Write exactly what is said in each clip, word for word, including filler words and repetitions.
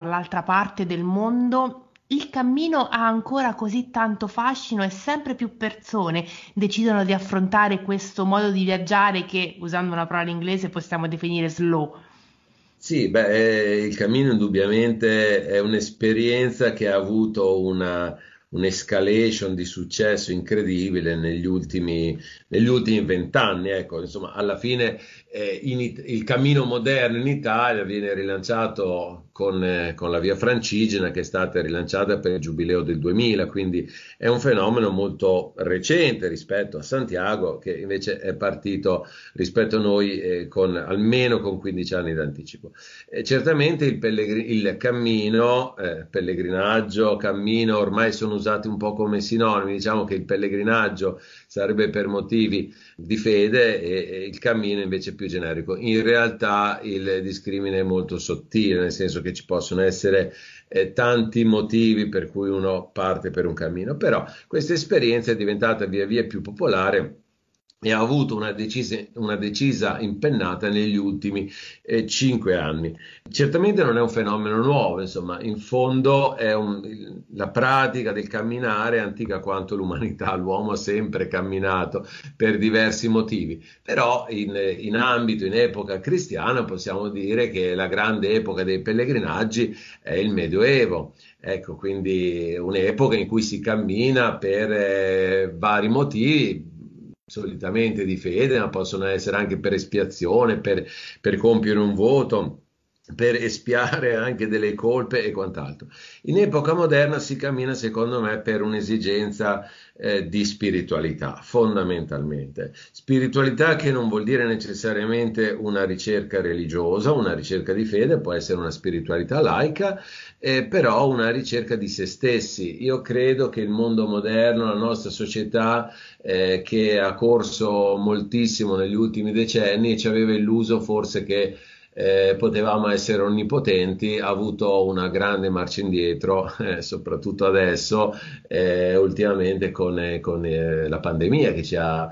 dall'altra parte del mondo, il cammino ha ancora così tanto fascino e sempre più persone decidono di affrontare questo modo di viaggiare che, usando una parola inglese, possiamo definire slow. Sì, beh, eh, il cammino indubbiamente è un'esperienza che ha avuto una, un'escalation di successo incredibile negli ultimi, negli ultimi vent'anni. Ecco, insomma, alla fine eh, in It- il cammino moderno in Italia viene rilanciato con, eh, con la Via Francigena, che è stata rilanciata per il Giubileo del duemila, quindi è un fenomeno molto recente rispetto a Santiago, che invece è partito rispetto a noi eh, con almeno con quindici anni d'anticipo. E certamente il, pellegri- il cammino, eh, pellegrinaggio, cammino ormai sono usati un po' come sinonimi, diciamo che il pellegrinaggio sarebbe per motivi di fede e, e il cammino invece è più generico. In realtà il discrimine è molto sottile, nel senso che ci possono essere eh, tanti motivi per cui uno parte per un cammino, però questa esperienza è diventata via via più popolare e ha avuto una decisa, una decisa impennata negli ultimi eh, cinque anni. Certamente non è un fenomeno nuovo, insomma, in fondo è un- la pratica del camminare è antica quanto l'umanità, l'uomo ha sempre camminato per diversi motivi, però in, in ambito, in epoca cristiana possiamo dire che la grande epoca dei pellegrinaggi è il Medioevo. Ecco, quindi un'epoca in cui si cammina per eh, vari motivi, solitamente di fede, ma possono essere anche per espiazione, per, per compiere un voto, per espiare anche delle colpe e quant'altro. In epoca moderna si cammina, secondo me, per un'esigenza eh, di spiritualità, fondamentalmente. Spiritualità che non vuol dire necessariamente una ricerca religiosa, una ricerca di fede, può essere una spiritualità laica, eh, però una ricerca di se stessi. Io credo che il mondo moderno, la nostra società, eh, che ha corso moltissimo negli ultimi decenni e ci aveva illuso forse che eh, potevamo essere onnipotenti, ha avuto una grande marcia indietro, eh, soprattutto adesso, eh, ultimamente con, eh, con eh, la pandemia che ci ha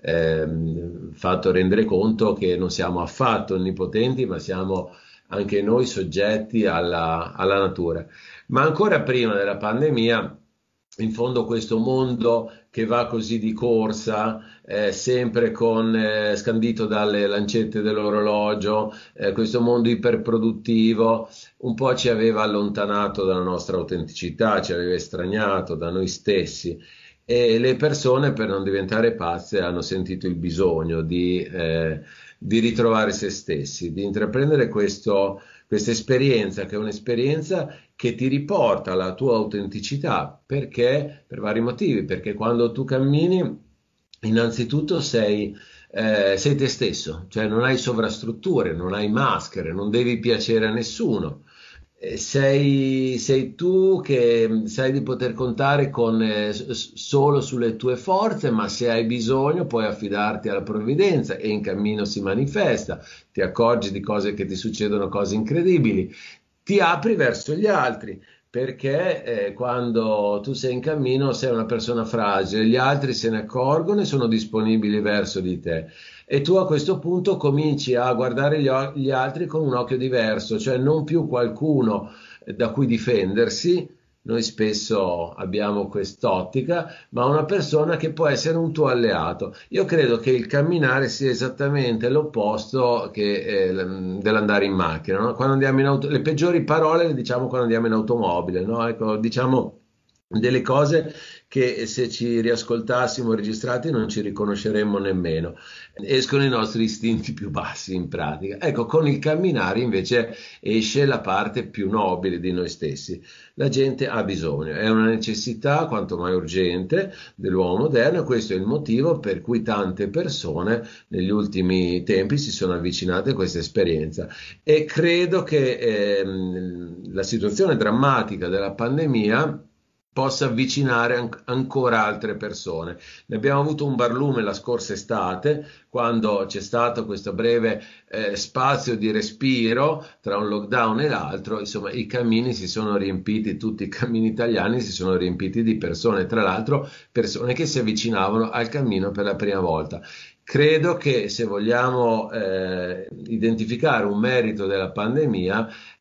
ehm, fatto rendere conto che non siamo affatto onnipotenti, ma siamo anche noi soggetti alla, alla natura. Ma ancora prima della pandemia, in fondo questo mondo che va così di corsa, eh, sempre con, eh, scandito dalle lancette dell'orologio, eh, questo mondo iperproduttivo, un po' ci aveva allontanato dalla nostra autenticità, ci aveva estraniato da noi stessi. E le persone, per non diventare pazze, hanno sentito il bisogno di, eh, di ritrovare se stessi, di intraprendere questo, questa esperienza, che è un'esperienza che ti riporta alla tua autenticità, perché per vari motivi, perché quando tu cammini, innanzitutto sei, eh, sei te stesso, cioè non hai sovrastrutture, non hai maschere, non devi piacere a nessuno. Eh, Sei, sei tu che sai di poter contare con, eh, s- solo sulle tue forze, ma se hai bisogno puoi affidarti alla provvidenza e in cammino si manifesta, ti accorgi di cose che ti succedono, cose incredibili, ti apri verso gli altri, perché eh, quando tu sei in cammino sei una persona fragile, gli altri se ne accorgono e sono disponibili verso di te. E tu a questo punto cominci a guardare gli, o- gli altri con un occhio diverso, cioè non più qualcuno eh, da cui difendersi. Noi spesso abbiamo quest'ottica, ma una persona che può essere un tuo alleato. Io credo che il camminare sia esattamente l'opposto che, eh, l- dell'andare in macchina, no? Quando andiamo in auto, le peggiori parole le diciamo quando andiamo in automobile, no? Ecco, diciamo delle cose che se ci riascoltassimo registrati non ci riconosceremmo nemmeno. Escono i nostri istinti più bassi in pratica. Ecco, con il camminare invece esce la parte più nobile di noi stessi. La gente ha bisogno, è una necessità quanto mai urgente dell'uomo moderno e questo è il motivo per cui tante persone negli ultimi tempi si sono avvicinate a questa esperienza e credo che ehm, la situazione drammatica della pandemia possa avvicinare an- ancora altre persone. Ne abbiamo avuto un barlume la scorsa estate, quando c'è stato questo breve eh, spazio di respiro tra un lockdown e l'altro, insomma, i cammini si sono riempiti, tutti i cammini italiani si sono riempiti di persone, tra l'altro persone che si avvicinavano al cammino per la prima volta. Credo che se vogliamo eh, identificare un merito della pandemia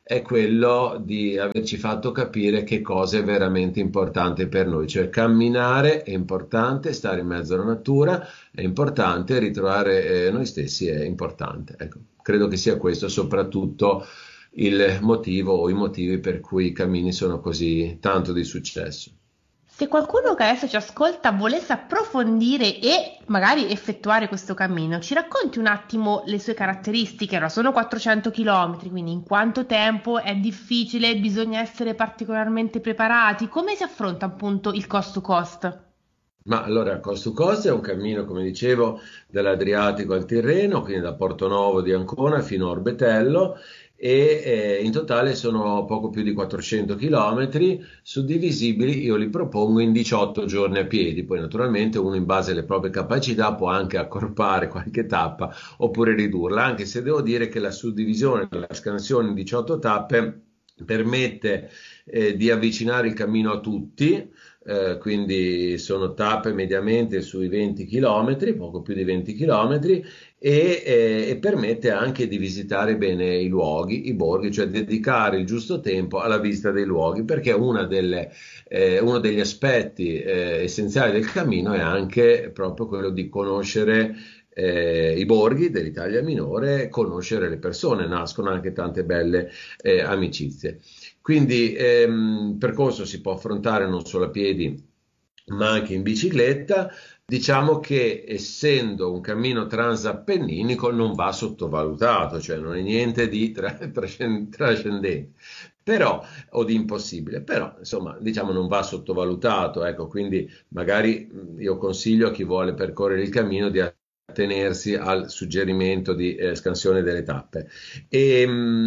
è quello di averci fatto capire che cosa è veramente importante per noi, cioè camminare è importante, stare in mezzo alla natura è importante, ritrovare eh, noi stessi è importante. Ecco, credo che sia questo soprattutto il motivo o i motivi per cui i cammini sono così tanto di successo. Se qualcuno che adesso ci ascolta volesse approfondire e magari effettuare questo cammino, ci racconti un attimo le sue caratteristiche? Allora, sono quattrocento chilometri, quindi in quanto tempo è difficile, bisogna essere particolarmente preparati? Come si affronta appunto il cost to cost? Ma allora, Coast to Coast è un cammino, come dicevo, dall'Adriatico al Tirreno, quindi da Portonovo di Ancona fino a Orbetello, e eh, in totale sono poco più di quattrocento chilometri, suddivisibili, io li propongo in diciotto giorni a piedi. Poi naturalmente uno in base alle proprie capacità può anche accorpare qualche tappa oppure ridurla, anche se devo dire che la suddivisione, la scansione in diciotto tappe permette eh, di avvicinare il cammino a tutti, eh, quindi sono tappe mediamente sui venti chilometri, poco più di venti chilometri, e, eh, e permette anche di visitare bene i luoghi, i borghi, cioè dedicare il giusto tempo alla visita dei luoghi, perché una delle, eh, uno degli aspetti eh, essenziali del cammino è anche proprio quello di conoscere eh, i borghi dell'Italia minore, conoscere le persone, nascono anche tante belle eh, amicizie. Quindi ehm, il percorso si può affrontare non solo a piedi, ma anche in bicicletta. Diciamo che essendo un cammino transappenninico non va sottovalutato, cioè non è niente di tra- trascen- trascendente, però, o di impossibile, però insomma diciamo non va sottovalutato, ecco, quindi magari mh, io consiglio a chi vuole percorrere il cammino di attenersi al suggerimento di eh, scansione delle tappe. E,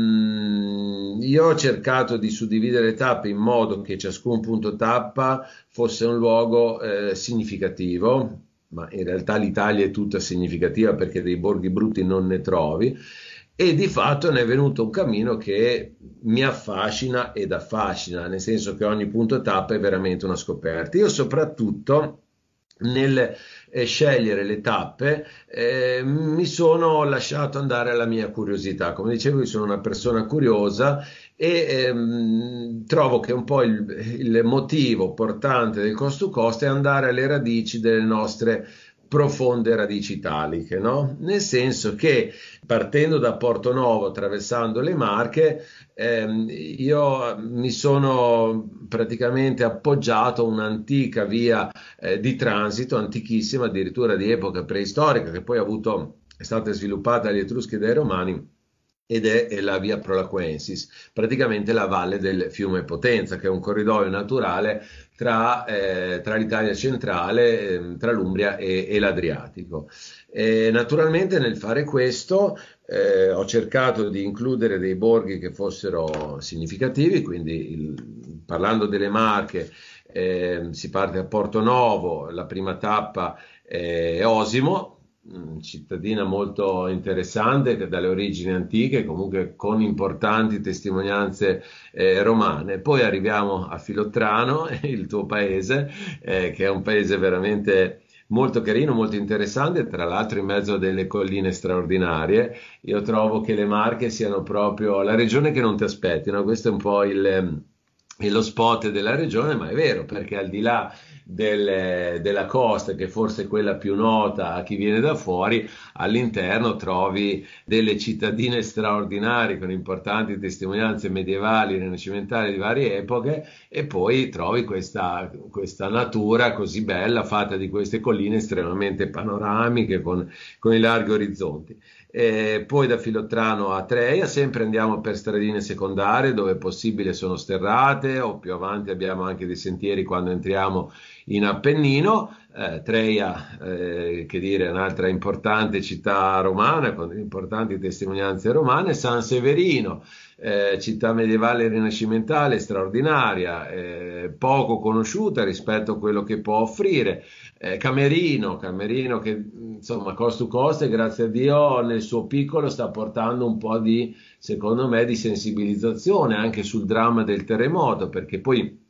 mh, io ho cercato di suddividere le tappe in modo che ciascun punto tappa fosse un luogo eh, significativo, ma in realtà l'Italia è tutta significativa perché dei borghi brutti non ne trovi, e di fatto ne è venuto un cammino che mi affascina ed affascina, nel senso che ogni punto tappa è veramente una scoperta. Io soprattutto nel eh, scegliere le tappe eh, mi sono lasciato andare alla mia curiosità. Come dicevo, io sono una persona curiosa e ehm, trovo che un po' il, il motivo portante del cost to cost è andare alle radici delle nostre profonde radici italiche, no? Nel senso che partendo da Portonovo, attraversando le Marche, ehm, io mi sono praticamente appoggiato a un'antica via eh, di transito, antichissima, addirittura di epoca preistorica, che poi ha avuto, è stata sviluppata dagli Etruschi e dai Romani, ed è, è la via Prolaquensis, praticamente la valle del fiume Potenza, che è un corridoio naturale tra, eh, tra l'Italia centrale, eh, tra l'Umbria e, e l'Adriatico. E naturalmente nel fare questo eh, ho cercato di includere dei borghi che fossero significativi, quindi il, parlando delle Marche eh, si parte a Porto Novo, la prima tappa è Osimo, cittadina molto interessante che dalle origini antiche, comunque con importanti testimonianze eh, romane. Poi arriviamo a Filottrano, il tuo paese, eh, che è un paese veramente molto carino, molto interessante, tra l'altro in mezzo a delle colline straordinarie. Io trovo che le Marche siano proprio la regione che non ti aspetti, no? Questo è un po' il, il- lo spot della regione, ma è vero, perché al di là del- della costa, che forse è quella più nota a chi viene da fuori, all'interno trovi delle cittadine straordinarie con importanti testimonianze medievali, rinascimentali di varie epoche, e poi trovi questa, questa natura così bella, fatta di queste colline estremamente panoramiche, con, con i larghi orizzonti. E poi da Filottrano a Treia, sempre andiamo per stradine secondarie dove è possibile sono sterrate, o più avanti abbiamo anche dei sentieri quando entriamo in Appennino. Eh, Treia, eh, che dire, è un'altra importante città romana con importanti testimonianze romane. San Severino, eh, città medievale e rinascimentale straordinaria, eh, poco conosciuta rispetto a quello che può offrire. Eh, Camerino, Camerino che insomma cost to cost e grazie a Dio nel suo piccolo sta portando un po' di, secondo me, di sensibilizzazione anche sul dramma del terremoto, perché poi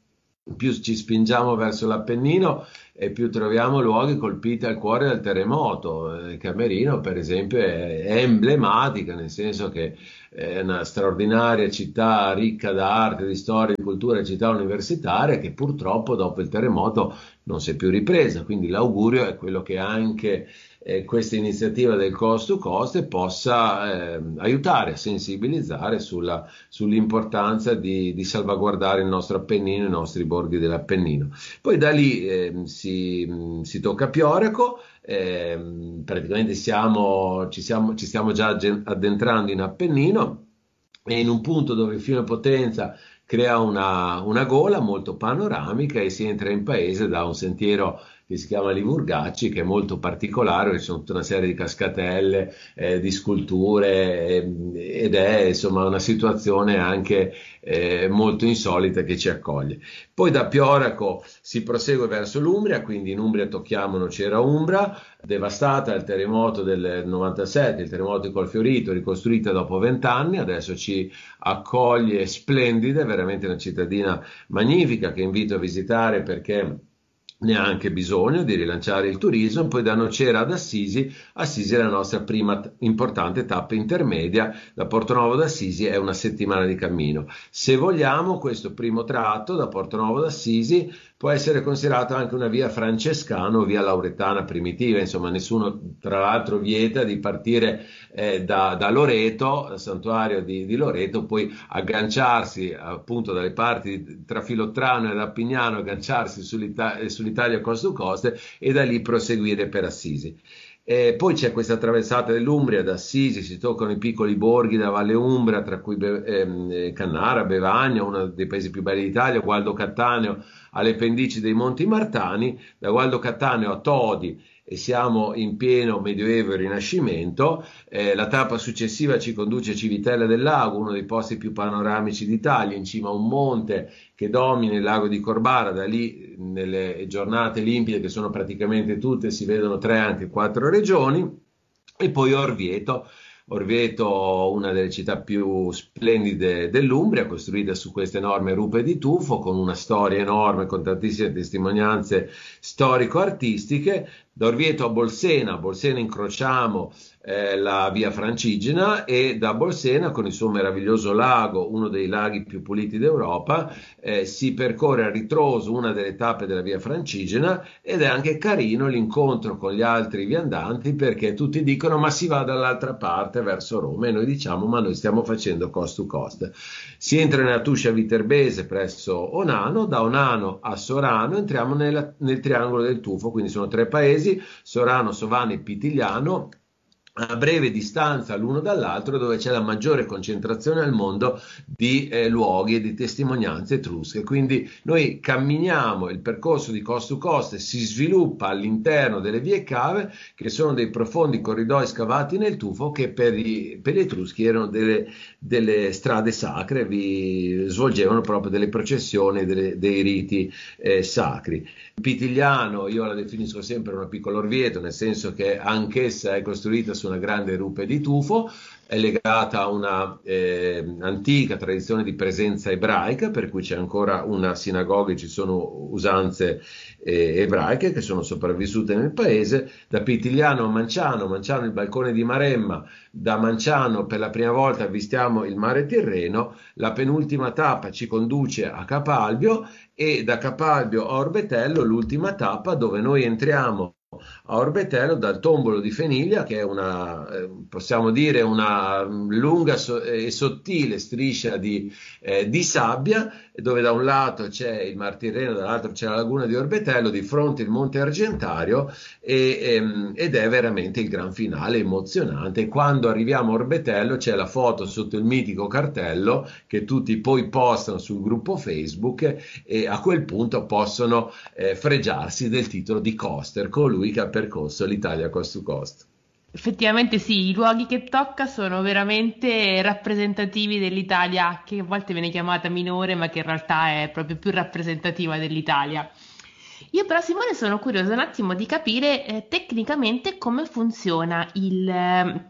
più ci spingiamo verso l'Appennino e più troviamo luoghi colpiti al cuore dal terremoto. Eh, Camerino, per esempio, è, è emblematica, nel senso che è una straordinaria città ricca d'arte, di storia, di cultura, città universitaria che purtroppo dopo il terremoto non si è più ripresa. Quindi l'augurio è quello che anche eh, questa iniziativa del Coast to Coast possa eh, aiutare a sensibilizzare sulla, sull'importanza di, di salvaguardare il nostro Appennino, i nostri borghi dell'Appennino. Poi da lì eh, si, si tocca Pioraco, eh, praticamente siamo, ci, siamo, ci stiamo già addentrando in Appennino e in un punto dove il fiume Potenza crea una, una gola molto panoramica e si entra in paese da un sentiero che si chiama Livurgacci, che è molto particolare, ci sono tutta una serie di cascatelle, eh, di sculture eh, ed è insomma una situazione anche eh, molto insolita che ci accoglie. Poi da Pioraco si prosegue verso l'Umbria, quindi in Umbria tocchiamo Nocera Umbra, devastata dal terremoto del novantasette, il terremoto di Colfiorito, ricostruita dopo vent'anni, adesso ci accoglie splendida, è veramente una cittadina magnifica che invito a visitare perché ne ha anche bisogno di rilanciare il turismo. Poi da Nocera ad Assisi, Assisi è la nostra prima t- importante tappa intermedia, da Portonovo d'Assisi è una settimana di cammino. Se vogliamo, questo primo tratto da Portonovo d'Assisi può essere considerato anche una via francescana o via lauretana primitiva, insomma nessuno tra l'altro vieta di partire eh, da, da Loreto, santuario di, di Loreto, poi agganciarsi appunto dalle parti tra Filottrano e Appignano, agganciarsi sull'Ita- sull'Italia Coast to Coast e da lì proseguire per Assisi. Eh, poi c'è questa traversata dell'Umbria da Assisi, si toccano i piccoli borghi della Valle Umbra, tra cui Be- ehm, Cannara, Bevagna, uno dei paesi più belli d'Italia, Gualdo Cattaneo, alle pendici dei Monti Martani, da Gualdo Cattaneo a Todi, e siamo in pieno Medioevo e Rinascimento. Eh, la tappa successiva ci conduce a Civitella del Lago, uno dei posti più panoramici d'Italia, in cima a un monte che domina il lago di Corbara. Da lì, nelle giornate limpide, che sono praticamente tutte, si vedono tre, anche quattro regioni. E poi Orvieto, Orvieto, una delle città più splendide dell'Umbria, costruita su queste enorme rupe di tufo, con una storia enorme, con tantissime testimonianze storico-artistiche. Da Orvieto a Bolsena, a Bolsena incrociamo eh, la via Francigena e da Bolsena, con il suo meraviglioso lago, uno dei laghi più puliti d'Europa, eh, si percorre a ritroso una delle tappe della via Francigena ed è anche carino l'incontro con gli altri viandanti, perché tutti dicono ma si va dall'altra parte verso Roma e noi diciamo ma noi stiamo facendo coast to coast. Si entra nella Tuscia Viterbese presso Onano, da Onano a Sorano entriamo nella, nel triangolo del tufo, quindi sono tre paesi, Sorano, Sovano e Pitigliano, a breve distanza l'uno dall'altro, dove c'è la maggiore concentrazione al mondo di eh, luoghi e di testimonianze etrusche. Quindi noi camminiamo, il percorso di coast to coast si sviluppa all'interno delle vie cave, che sono dei profondi corridoi scavati nel tufo che per, i, per gli etruschi erano delle, delle strade sacre, vi svolgevano proprio delle processioni, delle, dei riti eh, sacri. Pitigliano io la definisco sempre una piccola Orvieto, nel senso che anch'essa è costruita su una grande rupe di tufo, è legata a una eh, antica tradizione di presenza ebraica, per cui c'è ancora una sinagoga e ci sono usanze eh, ebraiche che sono sopravvissute nel paese. Da Pitigliano a Manciano, Manciano il balcone di Maremma, da Manciano per la prima volta avvistiamo il mare Tirreno, la penultima tappa ci conduce a Capalbio e da Capalbio a Orbetello l'ultima tappa, dove noi entriamo a Orbetello dal tombolo di Feniglia, che è una, eh, possiamo dire, una lunga so- e sottile striscia di, eh, di sabbia, dove da un lato c'è il Mar Tirreno, dall'altro c'è la laguna di Orbetello, di fronte il Monte Argentario, e, ehm, ed è veramente il gran finale emozionante. Quando arriviamo a Orbetello c'è la foto sotto il mitico cartello che tutti poi postano sul gruppo Facebook, e a quel punto possono eh, fregiarsi del titolo di coaster, colui che ha percorso l'Italia coast to coast. Effettivamente sì, i luoghi che tocca sono veramente rappresentativi dell'Italia, che a volte viene chiamata minore, ma che in realtà è proprio più rappresentativa dell'Italia. Io però, Simone, sono curiosa un attimo di capire eh, tecnicamente come funziona il, eh,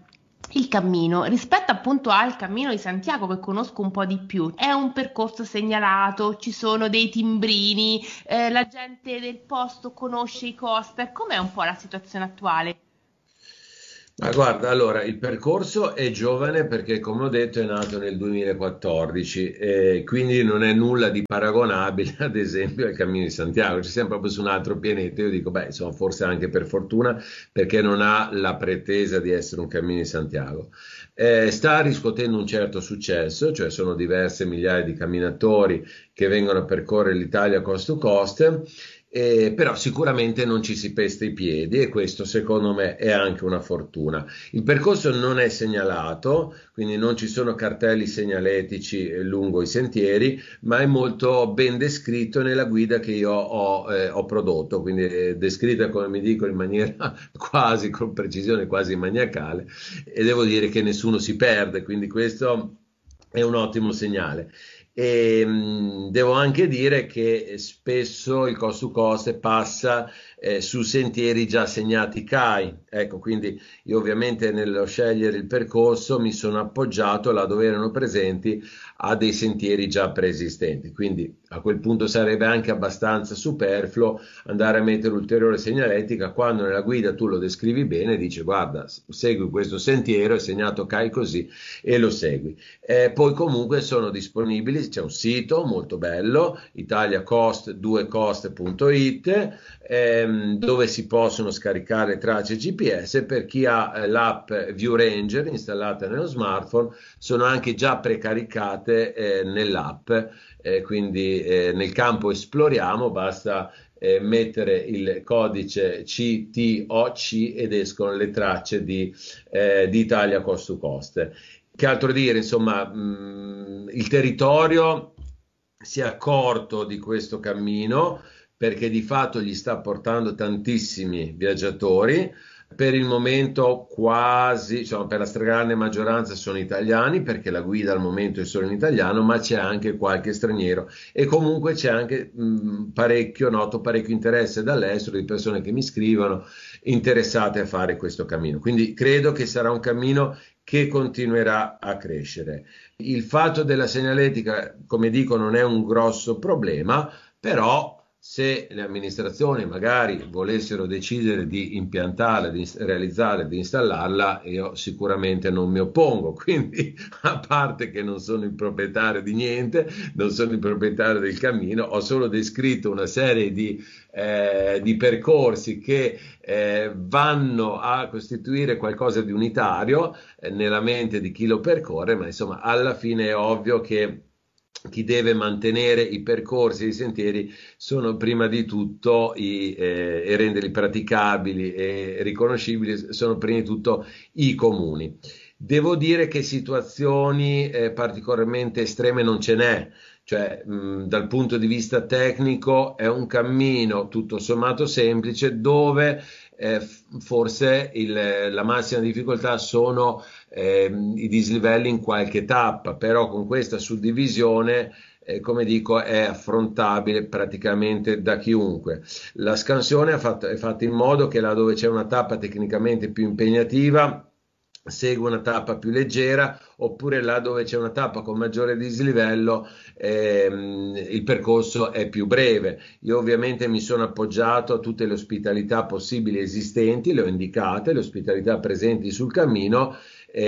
Il cammino, rispetto appunto al Cammino di Santiago che conosco un po' di più, è un percorso segnalato, ci sono dei timbrini, eh, la gente del posto conosce i coster, com'è un po' la situazione attuale? Ma guarda, allora, il percorso è giovane perché, come ho detto, è nato nel duemilaquattordici e quindi non è nulla di paragonabile, ad esempio, al Cammino di Santiago. Ci siamo proprio su un altro pianeta. Io dico, beh, insomma, forse anche per fortuna, perché non ha la pretesa di essere un Cammino di Santiago. Eh, sta riscuotendo un certo successo, cioè sono diverse migliaia di camminatori che vengono a percorrere l'Italia coast to coast. Eh, però sicuramente non ci si pesta i piedi e questo secondo me è anche una fortuna. Il percorso non è segnalato, quindi non ci sono cartelli segnaletici eh, lungo i sentieri, ma è molto ben descritto nella guida che io ho, eh, ho prodotto, quindi è descritta, come mi dico, in maniera quasi con precisione, quasi maniacale, e devo dire che nessuno si perde, quindi questo è un ottimo segnale. E, mh, devo anche dire che spesso il cost to cost passa eh, su sentieri già segnati C A I. Ecco, quindi io ovviamente nello scegliere il percorso mi sono appoggiato là dove erano presenti a dei sentieri già preesistenti. Quindi a quel punto sarebbe anche abbastanza superfluo andare a mettere ulteriore segnaletica quando nella guida tu lo descrivi bene e dici guarda, segui questo sentiero, è segnato C A I così e lo segui. Eh, poi comunque sono disponibili, c'è un sito molto bello, italiacost due cost punto it, ehm, dove si possono scaricare tracce G P S. Per chi ha eh, l'app View Ranger installata nello smartphone, sono anche già precaricate eh, nell'app, eh, quindi eh, nel campo esploriamo, basta eh, mettere il codice C T O C ed escono le tracce di, eh, di Italia Coast to Coast. Che altro dire? Insomma, mh, il territorio si è accorto di questo cammino perché di fatto gli sta portando tantissimi viaggiatori. Per il momento quasi, diciamo, per la stragrande maggioranza sono italiani perché la guida al momento è solo in italiano, ma c'è anche qualche straniero e comunque c'è anche mh, parecchio, noto parecchio interesse dall'estero di persone che mi scrivono interessate a fare questo cammino. Quindi credo che sarà un cammino che continuerà a crescere. Il fatto della segnaletica, come dico, non è un grosso problema, però se le amministrazioni magari volessero decidere di impiantarla, di realizzarla, di installarla, io sicuramente non mi oppongo. Quindi, a parte che non sono il proprietario di niente, non sono il proprietario del cammino, ho solo descritto una serie di, eh, di percorsi che eh, vanno a costituire qualcosa di unitario eh, nella mente di chi lo percorre, ma insomma alla fine è ovvio che chi deve mantenere i percorsi e i sentieri sono prima di tutto i, eh, e renderli praticabili e riconoscibili sono prima di tutto i comuni. Devo dire che situazioni eh, particolarmente estreme non ce n'è, cioè mh, dal punto di vista tecnico è un cammino tutto sommato semplice dove eh, forse il, la massima difficoltà sono eh, i dislivelli in qualche tappa, però con questa suddivisione eh, come dico, è affrontabile praticamente da chiunque. La scansione è fatta, è fatta in modo che là dove c'è una tappa tecnicamente più impegnativa segue una tappa più leggera, oppure là dove c'è una tappa con maggiore dislivello ehm, il percorso è più breve. Io ovviamente mi sono appoggiato a tutte le ospitalità possibili esistenti, le ho indicate, le ospitalità presenti sul cammino,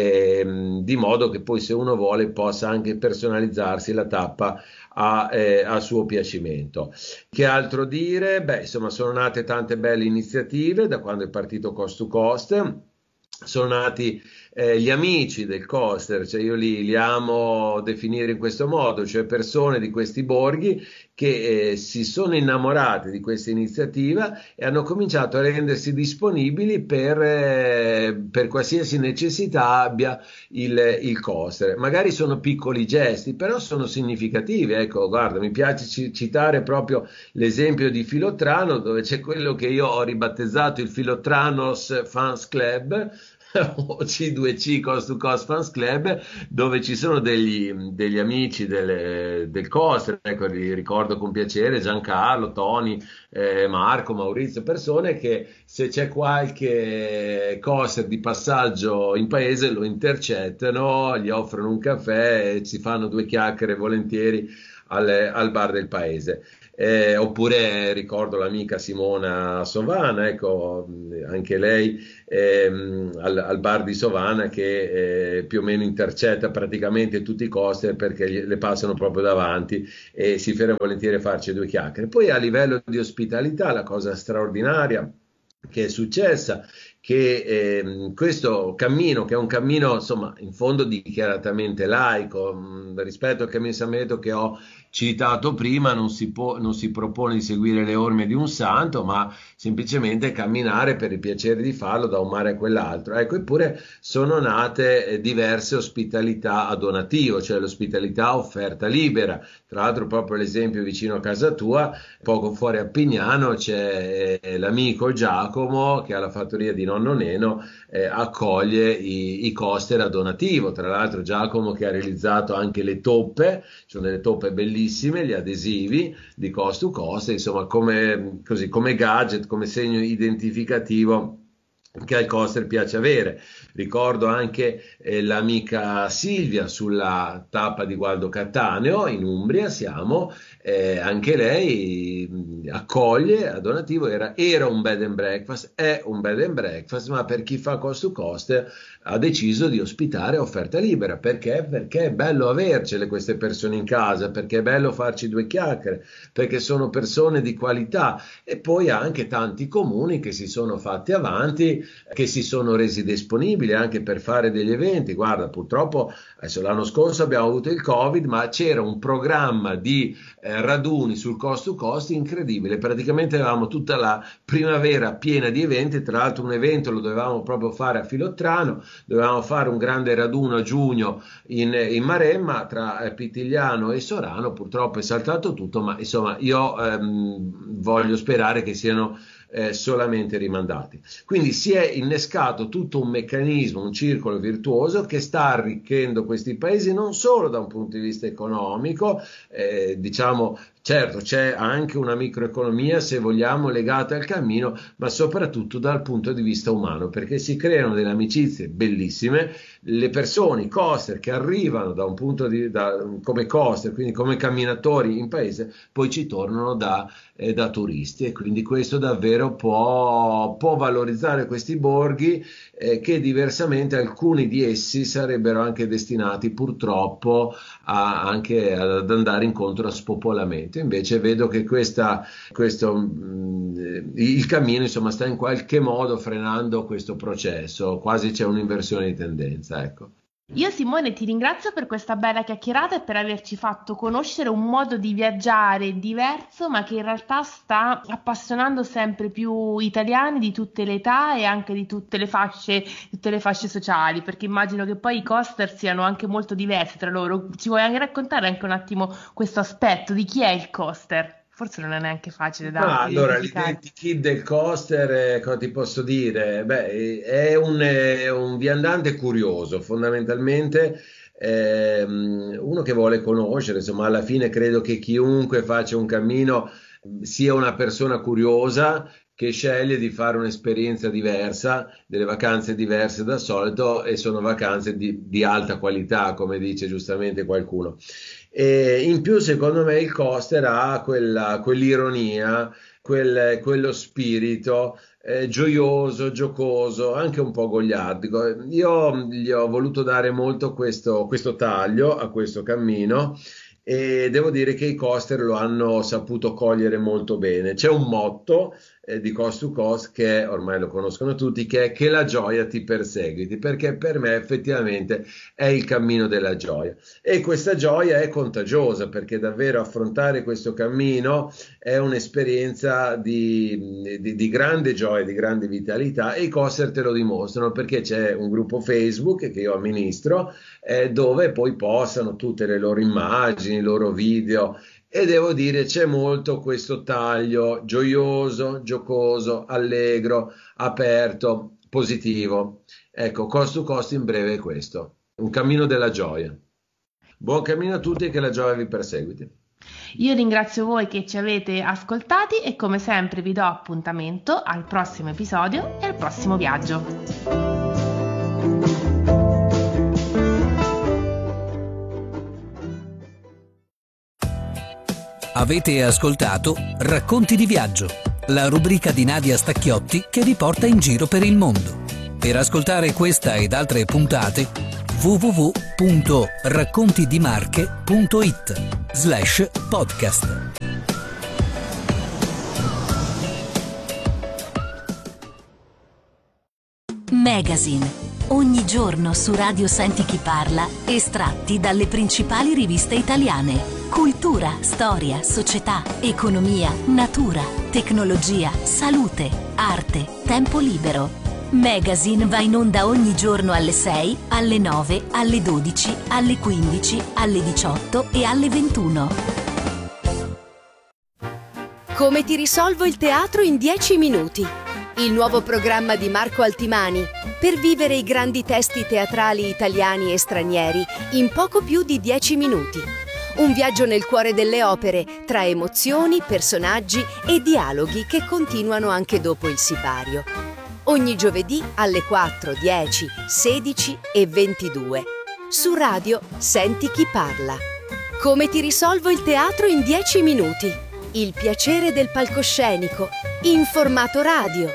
ehm, di modo che poi se uno vuole possa anche personalizzarsi la tappa a, eh, a suo piacimento. Che altro dire? Beh, insomma, sono nate tante belle iniziative da quando è partito Coast to Coast. Sono nati eh, gli amici del coaster, cioè io li, li amo definire in questo modo, cioè persone di questi borghi che eh, si sono innamorati di questa iniziativa e hanno cominciato a rendersi disponibili per, eh, per qualsiasi necessità abbia il, il coaster. Magari sono piccoli gesti, però sono significativi. Ecco, guarda, mi piace ci- citare proprio l'esempio di Filottrano, dove c'è quello che io ho ribattezzato il Filotranos Fans Club, o C due C Cost to Cost Fans Club, dove ci sono degli, degli amici del, del Coster, ecco, li ricordo con piacere, Giancarlo, Tony, eh, Marco, Maurizio, persone che se c'è qualche Coster di passaggio in paese lo intercettano, gli offrono un caffè e si fanno due chiacchiere volentieri al, al bar del paese. Eh, oppure ricordo l'amica Simona Sovana, ecco, anche lei ehm, al, al bar di Sovana che eh, più o meno intercetta praticamente tutti i costi perché gli- le passano proprio davanti e si ferma volentieri a farci due chiacchiere. Poi a livello di ospitalità, la cosa straordinaria che è successa, che ehm, questo cammino, che è un cammino insomma in fondo dichiaratamente laico, mh, rispetto al cammino di San Benedetto che ho citato prima, non si può, non si propone di seguire le orme di un santo, ma semplicemente camminare per il piacere di farlo da un mare a quell'altro. Ecco, eppure sono nate eh, diverse ospitalità a donativo, cioè l'ospitalità offerta libera. Tra l'altro, proprio l'esempio vicino a casa tua, poco fuori a Pignano, c'è eh, l'amico Giacomo che ha la fattoria di nonno Neno, eh, accoglie i, i coster a donativo. Tra l'altro, Giacomo che ha realizzato anche le toppe, ci sono delle toppe bellissime, gli adesivi di cost to cost, insomma, come, così, come gadget, come segno identificativo che al coster piace avere. Ricordo anche eh, l'amica Silvia sulla tappa di Gualdo Cattaneo, in Umbria siamo, eh, anche lei mh, accoglie a donativo, era, era un bed and breakfast, è un bed and breakfast, ma per chi fa cost to cost ha deciso di ospitare a offerta libera. Perché? Perché è bello avercele queste persone in casa, perché è bello farci due chiacchiere, perché sono persone di qualità. E poi anche tanti comuni che si sono fatti avanti, che si sono resi disponibili anche per fare degli eventi. Guarda, purtroppo adesso l'anno scorso abbiamo avuto il Covid, ma c'era un programma di eh, raduni sul cost to cost incredibile. Praticamente avevamo tutta la primavera piena di eventi. Tra l'altro un evento lo dovevamo proprio fare a Filottrano, dovevamo fare un grande raduno a giugno in, in Maremma tra eh, Pitigliano e Sorano. Purtroppo è saltato tutto, ma insomma io ehm, voglio sperare che siano eh, solamente rimandati. Quindi si è innescato tutto un meccanismo, un circolo virtuoso che sta arricchendo questi paesi non solo da un punto di vista economico, eh, diciamo. Certo, c'è anche una microeconomia, se vogliamo, legata al cammino, ma soprattutto dal punto di vista umano, perché si creano delle amicizie bellissime. Le persone, i coster che arrivano da un punto di da, come coster, quindi come camminatori in paese, poi ci tornano da, eh, da turisti, e quindi questo davvero può, può valorizzare questi borghi eh, che diversamente alcuni di essi sarebbero anche destinati purtroppo a, anche ad andare incontro a spopolamento. Invece vedo che questa, questo, mh, il cammino insomma sta in qualche modo frenando questo processo, quasi c'è un'inversione di tendenza, ecco. Io Simone ti ringrazio per questa bella chiacchierata e per averci fatto conoscere un modo di viaggiare diverso, ma che in realtà sta appassionando sempre più italiani di tutte le età e anche di tutte le fasce, tutte le fasce sociali, perché immagino che poi i coaster siano anche molto diversi tra loro. Ci vuoi anche raccontare anche un attimo questo aspetto di chi è il coaster? Forse non è neanche facile da Ma allora, identificare. l'identikit del coaster, eh, cosa ti posso dire? Beh, è un, è un viandante curioso, fondamentalmente, ehm, uno che vuole conoscere, insomma, alla fine credo che chiunque faccia un cammino sia una persona curiosa che sceglie di fare un'esperienza diversa, delle vacanze diverse dal solito, e sono vacanze di, di alta qualità, come dice giustamente qualcuno. E in più, secondo me, il coaster ha quella, quell'ironia, quel- quello spirito eh, gioioso, giocoso, anche un po' gogliardico. Io gli ho voluto dare molto questo, questo taglio a questo cammino, e devo dire che i coaster lo hanno saputo cogliere molto bene. C'è un motto eh, di Cost to Cost che ormai lo conoscono tutti, che è che la gioia ti perseguiti, perché per me effettivamente è il cammino della gioia. E questa gioia è contagiosa, perché davvero affrontare questo cammino è un'esperienza di, di, di grande gioia, di grande vitalità, e i coaster te lo dimostrano, perché c'è un gruppo Facebook che io amministro, eh, dove poi postano tutte le loro immagini, i loro video, e devo dire c'è molto questo taglio gioioso, giocoso, allegro, aperto, positivo. Ecco, cost to cost in breve è questo, un cammino della gioia. Buon cammino a tutti e che la gioia vi perseguiti. Io ringrazio voi che ci avete ascoltati e come sempre vi do appuntamento al prossimo episodio e al prossimo viaggio. Avete ascoltato Racconti di viaggio, la rubrica di Nadia Stacchiotti che vi porta in giro per il mondo. Per ascoltare questa ed altre puntate w w w punto raccontidimarche punto it slash podcast. Magazine. Ogni giorno su Radio Senti Chi Parla, estratti dalle principali riviste italiane. Cultura, storia, società, economia, natura, tecnologia, salute, arte, tempo libero. Magazine va in onda ogni giorno alle sei, alle nove, alle dodici, alle quindici, alle diciotto e alle ventuno. Come ti risolvo il teatro in dieci minuti? Il nuovo programma di Marco Altimani per vivere i grandi testi teatrali italiani e stranieri in poco più di dieci minuti. Un viaggio nel cuore delle opere, tra emozioni, personaggi e dialoghi che continuano anche dopo il sipario. Ogni giovedì alle quattro, dieci, sedici e ventidue. Su Radio Senti Chi Parla. Come ti risolvo il teatro in dieci minuti? Il piacere del palcoscenico, in formato radio.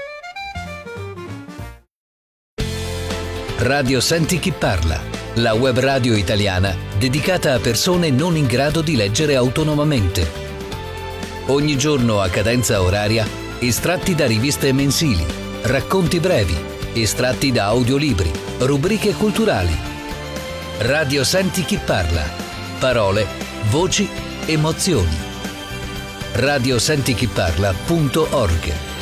Radio Senti Chi Parla, la web radio italiana dedicata a persone non in grado di leggere autonomamente. Ogni giorno a cadenza oraria, estratti da riviste mensili, racconti brevi, estratti da audiolibri, rubriche culturali. Radio Senti Chi Parla, parole, voci, emozioni. radio senti chi parla punto org